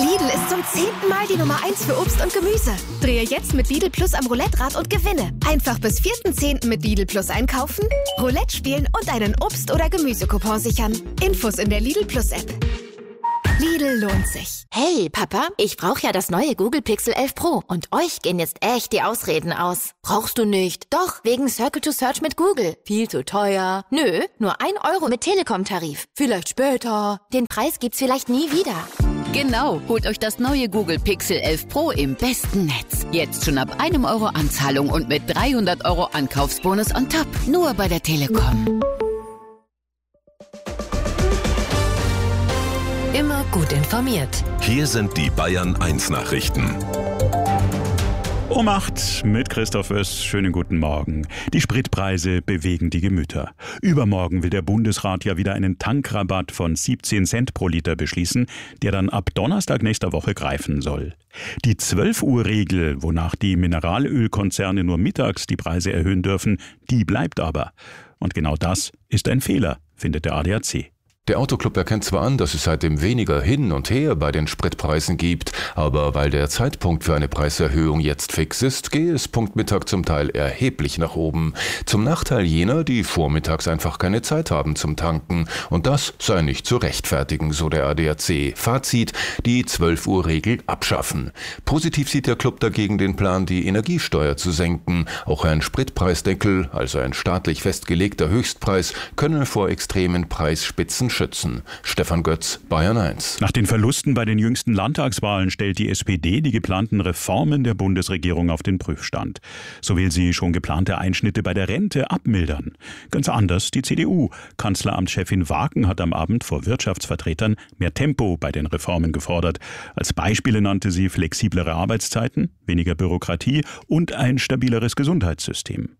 Lidl ist zum 10. Mal die Nummer 1 für Obst und Gemüse. Drehe jetzt mit Lidl Plus am Roulette-Rad und gewinne. Einfach bis 4.10. mit Lidl Plus einkaufen, Roulette spielen und einen Obst- oder Gemüsecoupon sichern. Infos in der Lidl Plus App. Lidl lohnt sich. Hey, Papa, ich brauche ja das neue Google Pixel 11 Pro. Und euch gehen jetzt echt die Ausreden aus. Brauchst du nicht? Doch, wegen Circle to Search mit Google. Viel zu teuer. Nö, nur 1 Euro mit Telekom-Tarif. Vielleicht später. Den Preis gibt's vielleicht nie wieder. Genau, holt euch das neue Google Pixel 11 Pro im besten Netz. Jetzt schon ab 1 Euro Anzahlung und mit 300 Euro Ankaufsbonus on top. Nur bei der Telekom. Immer gut informiert. Hier sind die Bayern 1 Nachrichten. Um 8 mit Christoph Oess. Schönen guten Morgen. Die Spritpreise bewegen die Gemüter. Übermorgen will der Bundesrat ja wieder einen Tankrabatt von 17 Cent pro Liter beschließen, der dann ab Donnerstag nächster Woche greifen soll. Die 12-Uhr-Regel, wonach die Mineralölkonzerne nur mittags die Preise erhöhen dürfen, die bleibt aber. Und genau das ist ein Fehler, findet der ADAC. Der Autoclub erkennt zwar an, dass es seitdem weniger Hin und Her bei den Spritpreisen gibt, aber weil der Zeitpunkt für eine Preiserhöhung jetzt fix ist, gehe es Punkt Mittag zum Teil erheblich nach oben. Zum Nachteil jener, die vormittags einfach keine Zeit haben zum Tanken. Und das sei nicht zu rechtfertigen, so der ADAC. Fazit, die 12-Uhr-Regel abschaffen. Positiv sieht der Club dagegen den Plan, die Energiesteuer zu senken. Auch ein Spritpreisdeckel, also ein staatlich festgelegter Höchstpreis, könne vor extremen Preisspitzen schützen. Stefan Götz, Bayern 1. Nach den Verlusten bei den jüngsten Landtagswahlen stellt die SPD die geplanten Reformen der Bundesregierung auf den Prüfstand. So will sie schon geplante Einschnitte bei der Rente abmildern. Ganz anders die CDU. Kanzleramtschefin Wagen hat am Abend vor Wirtschaftsvertretern mehr Tempo bei den Reformen gefordert. Als Beispiele nannte sie flexiblere Arbeitszeiten, weniger Bürokratie und ein stabileres Gesundheitssystem.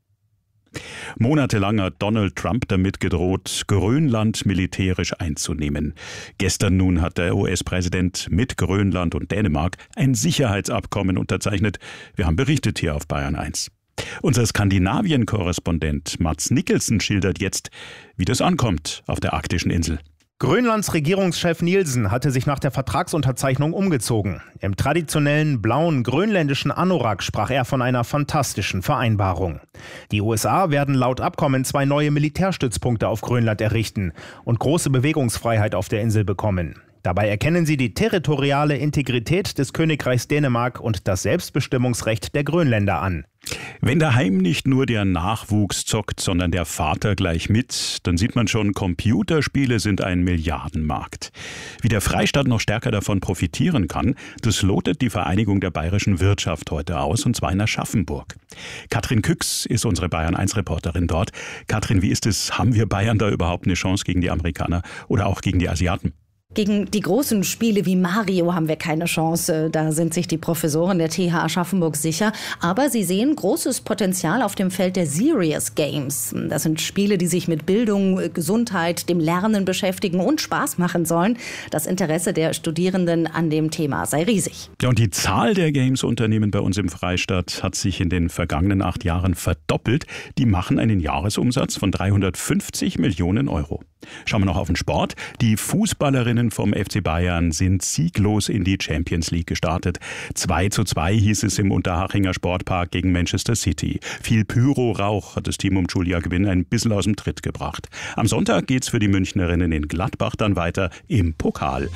Monatelang hat Donald Trump damit gedroht, Grönland militärisch einzunehmen. Gestern nun hat der US-Präsident mit Grönland und Dänemark ein Sicherheitsabkommen unterzeichnet. Wir haben berichtet hier auf Bayern 1. Unser Skandinavien-Korrespondent Mats Nicholson schildert jetzt, wie das ankommt auf der arktischen Insel. Grönlands Regierungschef Nielsen hatte sich nach der Vertragsunterzeichnung umgezogen. Im traditionellen blauen grönländischen Anorak sprach er von einer fantastischen Vereinbarung. Die USA werden laut Abkommen 2 neue Militärstützpunkte auf Grönland errichten und große Bewegungsfreiheit auf der Insel bekommen. Dabei erkennen sie die territoriale Integrität des Königreichs Dänemark und das Selbstbestimmungsrecht der Grönländer an. Wenn daheim nicht nur der Nachwuchs zockt, sondern der Vater gleich mit, dann sieht man schon, Computerspiele sind ein Milliardenmarkt. Wie der Freistaat noch stärker davon profitieren kann, das lotet die Vereinigung der bayerischen Wirtschaft heute aus, und zwar in Aschaffenburg. Katrin Küchs ist unsere Bayern-1-Reporterin dort. Katrin, wie ist es? Haben wir Bayern da überhaupt eine Chance gegen die Amerikaner oder auch gegen die Asiaten? Gegen die großen Spiele wie Mario haben wir keine Chance. Da sind sich die Professoren der TH Aschaffenburg sicher. Aber sie sehen großes Potenzial auf dem Feld der Serious Games. Das sind Spiele, die sich mit Bildung, Gesundheit, dem Lernen beschäftigen und Spaß machen sollen. Das Interesse der Studierenden an dem Thema sei riesig. Ja, und die Zahl der Games-Unternehmen bei uns im Freistaat hat sich in den vergangenen 8 Jahren verdoppelt. Die machen einen Jahresumsatz von 350 Millionen Euro. Schauen wir noch auf den Sport. Die Fußballerinnen vom FC Bayern sind sieglos in die Champions League gestartet. 2:2 hieß es im Unterhachinger Sportpark gegen Manchester City. Viel Pyro-Rauch hat das Team um Julia Gwynn ein bisschen aus dem Tritt gebracht. Am Sonntag geht's für die Münchnerinnen in Gladbach dann weiter im Pokal.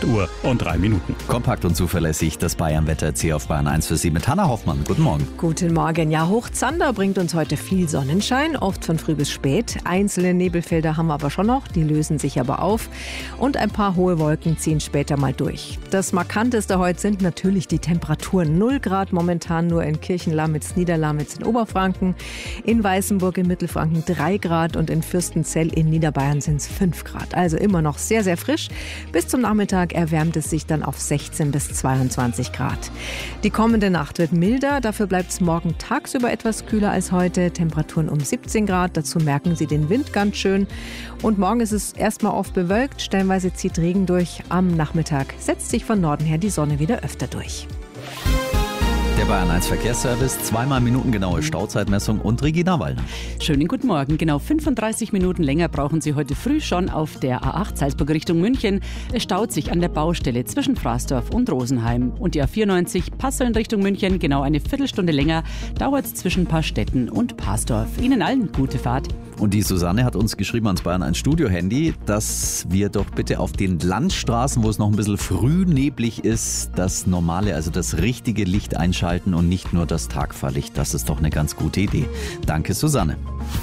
8:03 Kompakt und zuverlässig das Bayern-Wetter jetzt auf Bayern 1 für Sie mit Hanna Hoffmann. Guten Morgen. Guten Morgen. Ja, Hochzander bringt uns heute viel Sonnenschein, oft von früh bis spät. Einzelne Nebelfelder haben wir aber schon noch, die lösen sich aber auf. Und ein paar hohe Wolken ziehen später mal durch. Das Markanteste heute sind natürlich die Temperaturen. 0 Grad momentan nur in Kirchenlamitz, Niederlamitz in Oberfranken. In Weißenburg in Mittelfranken 3 Grad und in Fürstenzell in Niederbayern sind es 5 Grad. Also immer noch sehr, sehr frisch. Bis zum Nachmittag erwärmt es sich dann auf 16 bis 22 Grad. Die kommende Nacht wird milder. Dafür bleibt es morgen tagsüber etwas kühler als heute. Temperaturen um 17 Grad. Dazu merken Sie den Wind ganz schön. Und morgen ist es erstmal oft bewölkt. Stellenweise zieht Regen durch. Am Nachmittag setzt sich von Norden her die Sonne wieder öfter durch. Der Bayern 1 Verkehrsservice, zweimal minutengenaue Stauzeitmessung und Regina Wallner. Schönen guten Morgen. Genau 35 Minuten länger brauchen Sie heute früh schon auf der A8 Salzburg Richtung München. Es staut sich an der Baustelle zwischen Fraßdorf und Rosenheim. Und die A94 Passeln Richtung München, genau eine Viertelstunde länger, dauert es zwischen Paarstetten und Parsdorf. Ihnen allen gute Fahrt. Und die Susanne hat uns geschrieben ans Bayern 1 Studio-Handy, dass wir doch bitte auf den Landstraßen, wo es noch ein bisschen früh neblig ist, das normale, also das richtige Licht einschalten und nicht nur das Tagfahrlicht. Das ist doch eine ganz gute Idee. Danke, Susanne.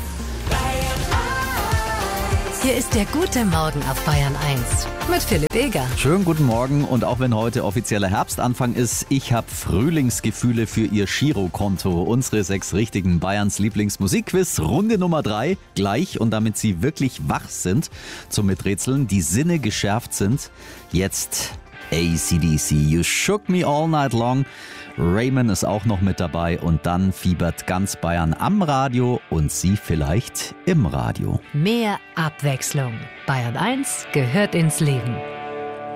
Hier ist der gute Morgen auf Bayern 1 mit Philipp Eger. Schönen guten Morgen und auch wenn heute offizieller Herbstanfang ist, ich habe Frühlingsgefühle für Ihr Girokonto. Unsere 6 richtigen Bayerns Lieblingsmusikquiz, Runde Nummer 3, gleich und damit Sie wirklich wach sind zum Miträtseln, die Sinne geschärft sind, jetzt AC/DC, You Shook Me All Night Long. Raymond ist auch noch mit dabei und dann fiebert ganz Bayern am Radio und Sie vielleicht im Radio. Mehr Abwechslung. Bayern 1 gehört ins Leben.